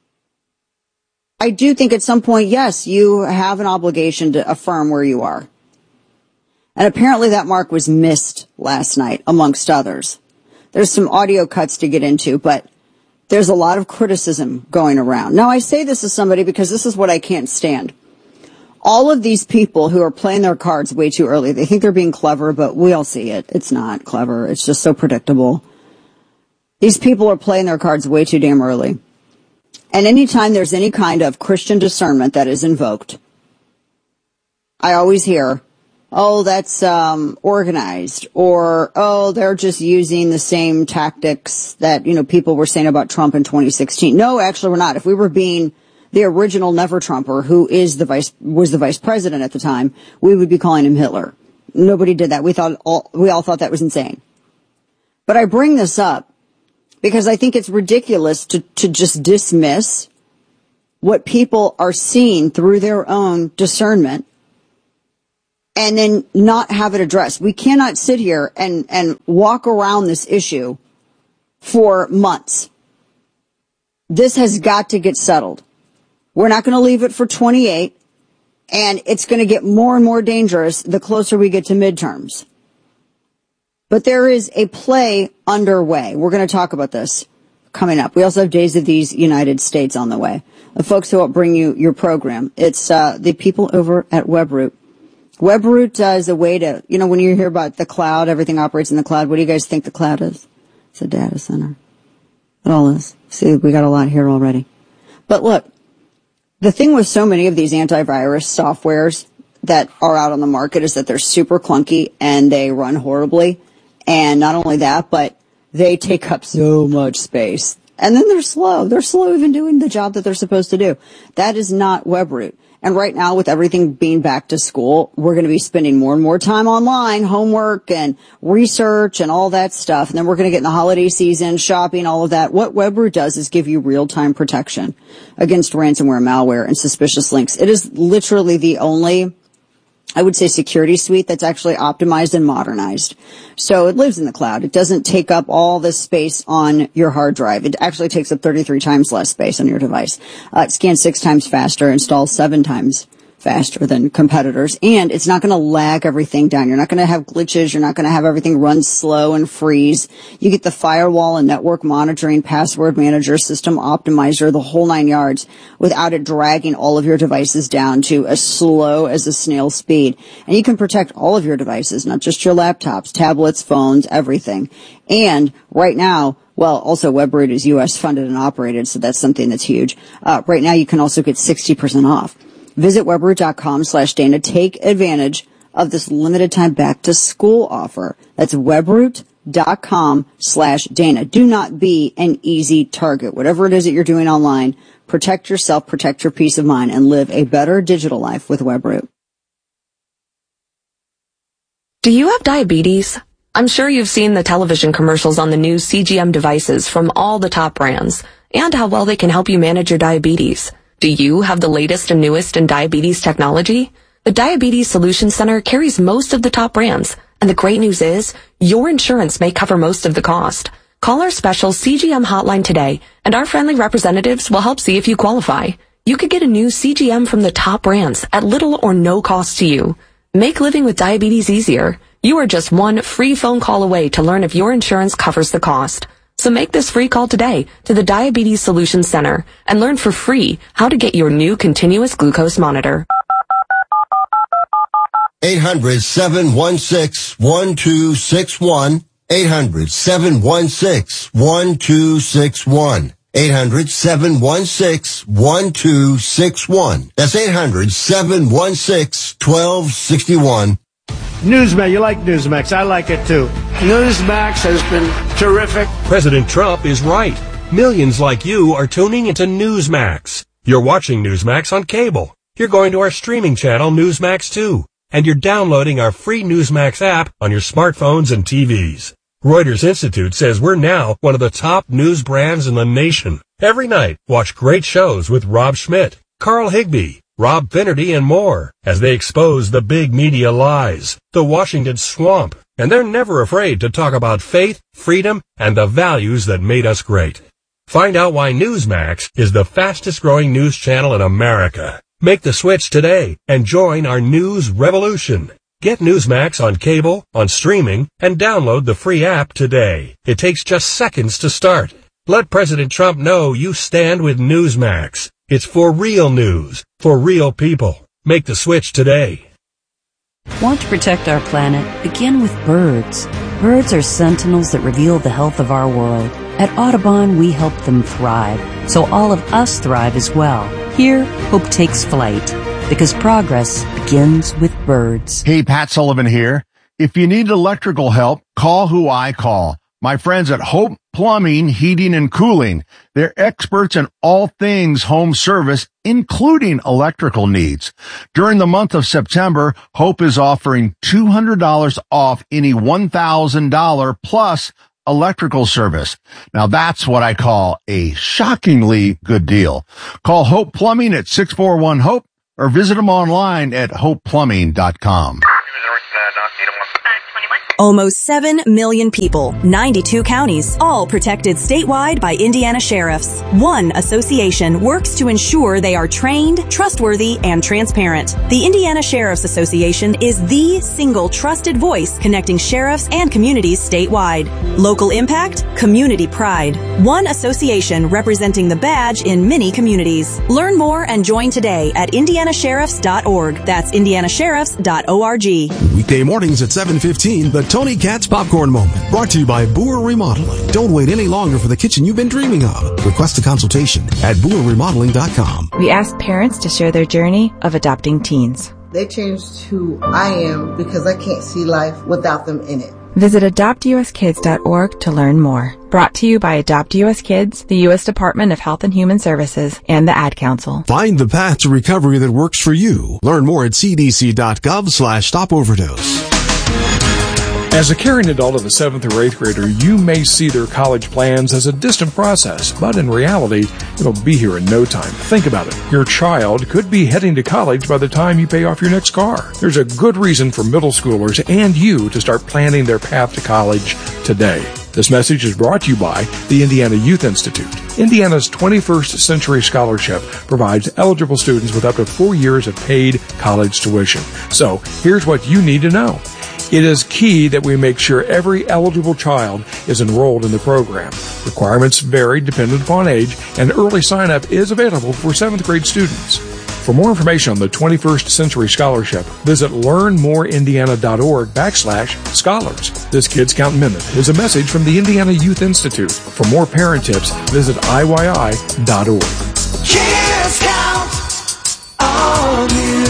I do think at some point, yes, you have an obligation to affirm where you are. And apparently that mark was missed last night, amongst others. There's some audio cuts to get into, but there's a lot of criticism going around. Now, I say this as somebody because this is what I can't stand. All of these people who are playing their cards way too early, they think they're being clever, but we all see it. It's not clever. It's just so predictable. These people are playing their cards way too damn early. And anytime there's any kind of Christian discernment that is invoked, I always hear, oh, that's organized, or, oh, they're just using the same tactics that, people were saying about Trump in 2016. No, actually, we're not. If we were being the original Never-Trumper, who was the vice president at the time, we would be calling him Hitler. Nobody did that. We all thought that was insane. But I bring this up because I think it's ridiculous to just dismiss what people are seeing through their own discernment and then not have it addressed. We cannot sit here and walk around this issue for months. This has got to get settled. We're not going to leave it for 28, and it's going to get more and more dangerous the closer we get to midterms. But there is a play underway. We're going to talk about this coming up. We also have Days of these United States on the way. The folks who will bring you your program. It's the people over at WebRoot. WebRoot is a way to, when you hear about the cloud, everything operates in the cloud. What do you guys think the cloud is? It's a data center. It all is. See, we got a lot here already. But look, the thing with so many of these antivirus softwares that are out on the market is that they're super clunky and they run horribly. And not only that, but they take up so much space. And then they're slow. They're slow even doing the job that they're supposed to do. That is not WebRoot. And right now, with everything being back to school, we're going to be spending more and more time online, homework and research and all that stuff. And then we're going to get in the holiday season, shopping, all of that. What WebRoot does is give you real-time protection against ransomware, malware, and suspicious links. It is literally the only, I would say, security suite that's actually optimized and modernized. So it lives in the cloud. It doesn't take up all the space on your hard drive. It actually takes up 33 times less space on your device. It scans 6 times faster, installs 7 times faster than competitors, and it's not going to lag everything down. You're not going to have glitches. You're not going to have everything run slow and freeze. You get the firewall and network monitoring, password manager, system optimizer, the whole 9 yards, without it dragging all of your devices down to as slow as a snail's speed. And you can protect all of your devices, not just your laptops, tablets, phones, everything. And right now, well, also WebRoot is U.S. funded and operated, so that's something that's huge. Right now, you can also get 60% off. Visit webroot.com/Dana. Take advantage of this limited time back to school offer. That's webroot.com/Dana. Do not be an easy target. Whatever it is that you're doing online, protect yourself, protect your peace of mind, and live a better digital life with WebRoot. Do you have diabetes? I'm sure you've seen the television commercials on the new CGM devices from all the top brands and how well they can help you manage your diabetes. Do you have the latest and newest in diabetes technology? The Diabetes Solutions Center carries most of the top brands, and the great news is your insurance may cover most of the cost. Call our special CGM hotline today, and our friendly representatives will help see if you qualify. You could get a new CGM from the top brands at little or no cost to you. Make living with diabetes easier. You are just one free phone call away to learn if your insurance covers the cost. So make this free call today to the Diabetes Solutions Center and learn for free how to get your new continuous glucose monitor. 800-716-1261. 800-716-1261. 800-716-1261. That's 800-716-1261. Newsmax, you like Newsmax. I like it too. Newsmax has been terrific. President Trump is right. Millions like you are tuning into Newsmax. You're watching Newsmax on cable. You're going to our streaming channel, Newsmax 2. And you're downloading our free Newsmax app on your smartphones and TVs. Reuters Institute says we're now one of the top news brands in the nation. Every night, watch great shows with Rob Schmidt, Carl Higbie, Rob Finnerty, and more as they expose the big media lies, the Washington swamp, and they're never afraid to talk about faith, freedom, and the values that made us great. Find out why Newsmax is the fastest growing news channel in America. Make the switch today and join our news revolution. Get Newsmax on cable, on streaming, and download the free app today. It takes just seconds to start. Let President Trump know you stand with Newsmax. It's for real news, for real people. Make the switch today. Want to protect our planet? Begin with birds. Birds are sentinels that reveal the health of our world. At Audubon, we help them thrive, so all of us thrive as well. Here, hope takes flight. because progress begins with birds. Hey, Pat Sullivan here. If you need electrical help, call who I call. My friends at Hope Plumbing, Heating, and Cooling. They're experts in all things home service, including electrical needs. During the month of September, Hope is offering $200 off any $1,000 plus electrical service. Now that's what I call a shockingly good deal. Call Hope Plumbing at 641-HOPE or visit them online at hopeplumbing.com. Almost 7 million people, 92 counties, all protected statewide by Indiana sheriffs. One association works to ensure they are trained, trustworthy, and transparent. The Indiana Sheriff's Association is the single trusted voice connecting sheriffs and communities statewide. Local impact, community pride. One association representing the badge in many communities. Learn more and join today at indianasheriffs.org. That's indianasheriffs.org. Weekday mornings at 7:15, the Tony Katz Popcorn Moment, brought to you by Boer Remodeling. Don't wait any longer for the kitchen you've been dreaming of. Request a consultation at BoerRemodeling.com. We asked parents to share their journey of adopting teens. They changed who I am because I can't see life without them in it. Visit AdoptUSKids.org to learn more. Brought to you by Adopt US Kids, the U.S. Department of Health and Human Services, and the Ad Council. Find the path to recovery that works for you. Learn more at cdc.gov/stopoverdose. As a caring adult of a 7th or 8th grader, you may see their college plans as a distant process, but in reality, it'll be here in no time. Think about it. Your child could be heading to college by the time you pay off your next car. There's a good reason for middle schoolers and you to start planning their path to college today. This message is brought to you by the Indiana Youth Institute. Indiana's 21st Century Scholarship provides eligible students with up to 4 years of paid college tuition. So, here's what you need to know. It is key that we make sure every eligible child is enrolled in the program. Requirements vary dependent upon age, and early sign-up is available for 7th grade students. For more information on the 21st Century Scholarship, visit learnmoreindiana.org/scholars. This Kids Count Minute is a message from the Indiana Youth Institute. For more parent tips, visit IYI.org. Kids Count on you.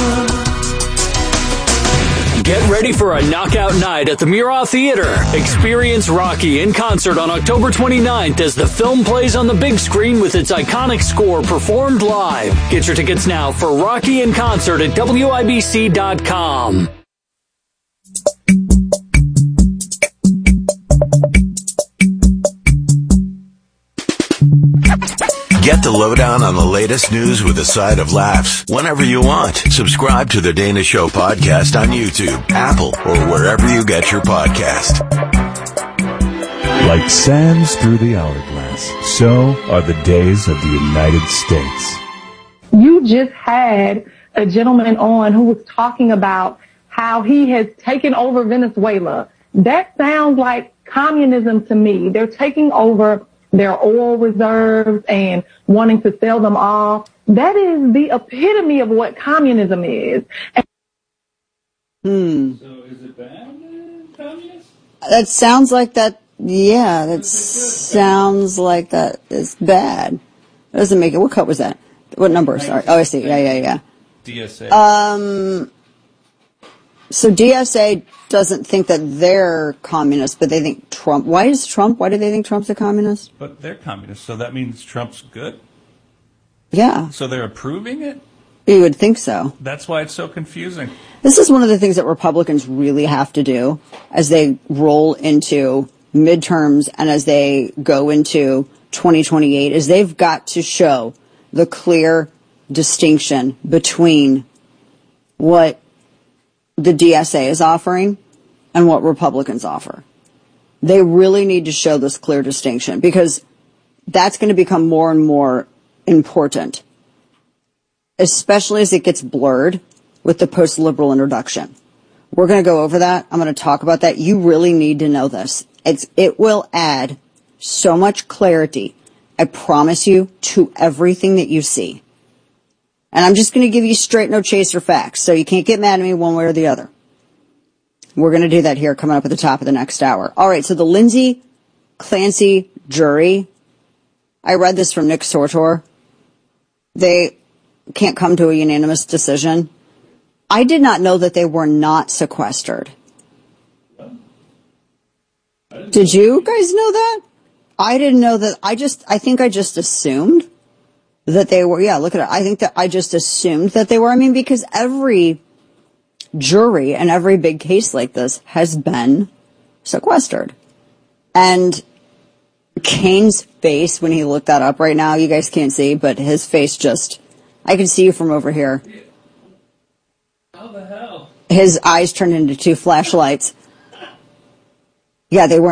Get ready for a knockout night at the Murat Theater. Experience Rocky in concert on October 29th as the film plays on the big screen with its iconic score performed live. Get your tickets now for Rocky in concert at WIBC.com. Get the lowdown on the latest news with a side of laughs whenever you want. Subscribe to the Dana Show podcast on YouTube, Apple, or wherever you get your podcast. Like sands through the hourglass, so are the days of the United States. You just had a gentleman on who was talking about how he has taken over Venezuela. That sounds like communism to me. They're taking over their oil reserves and wanting to sell them off. That is the epitome of what communism is. So is it bad, communist? That sounds like that. Yeah, that sounds like that is bad. That doesn't make it. What cut was that? What number? Sorry. Oh, I see. Yeah. DSA. So DSA doesn't think that they're communist, but they think Trump. Why do they think Trump's a communist? But they're communists, so that means Trump's good? Yeah. So they're approving it? You would think so. That's why it's so confusing. This is one of the things that Republicans really have to do as they roll into midterms and as they go into 2028 is they've got to show the clear distinction between what the DSA is offering and what Republicans offer. They really need to show this clear distinction because that's going to become more and more important, especially as it gets blurred with the post-liberal introduction. We're going to go over that. I'm going to talk about that. You really need to know this. It will add so much clarity, I promise you, to everything that you see. And I'm just going to give you straight, no chaser facts, so you can't get mad at me one way or the other. We're going to do that here coming up at the top of the next hour. All right, so the Lindsay Clancy jury, I read this from Nick Sortor. They can't come to a unanimous decision. I did not know that they were not sequestered. Did you guys know that? I didn't know that. I think I just assumed that they were. Yeah, look at it. I think that I just assumed that they were. I mean, because every jury and every big case like this has been sequestered. And Kane's face when he looked that up right now, you guys can't see, but his face just, I can see you from over here. How the hell? His eyes turned into two flashlights. Yeah, they weren't.